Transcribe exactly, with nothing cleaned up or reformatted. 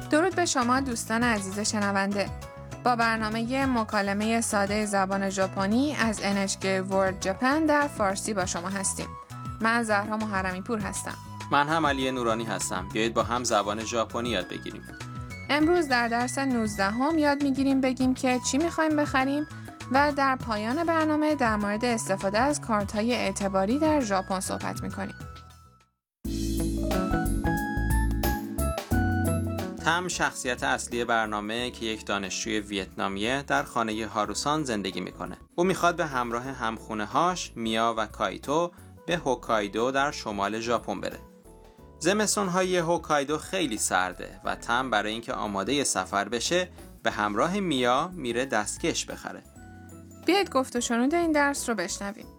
درود به شما دوستان عزیز شنونده. با برنامه مکالمه ساده زبان ژاپنی از ان اچ کی World Japan در فارسی با شما هستیم. من زهرا محرمی پور هستم. من هم علی نورانی هستم. بیایید با هم زبان ژاپنی یاد بگیریم. امروز در درس نوزده هم یاد میگیریم بگیم که چی میخوایم بخریم و در پایان برنامه در مورد استفاده از کارت‌های اعتباری در ژاپن صحبت میکنیم. تم شخصیت اصلی برنامه که یک دانشجوی ویتنامیه در خانه هاروسان زندگی میکنه. او میخواد به همراه همخونه هاش میا و کایتو به هوکایدو در شمال ژاپن بره. زمستان‌های هوکایدو خیلی سرده و تم برای اینکه آماده سفر بشه به همراه میا میره دستکش بخره. بیایید گفت و شنود این درس رو بشنویم.